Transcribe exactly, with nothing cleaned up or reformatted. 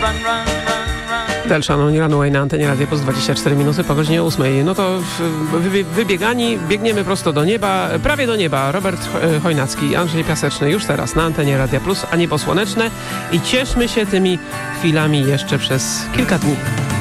Del Shannon i Runaway na antenie Radia Plus, dwadzieścia cztery minuty po godzinie ósmej. No to wy, wybiegani, biegniemy prosto do nieba, prawie do nieba. Robert Chojnacki, Andrzej Piaseczny już teraz na antenie Radia Plus, a niebo słoneczne i cieszmy się tymi chwilami jeszcze przez kilka dni.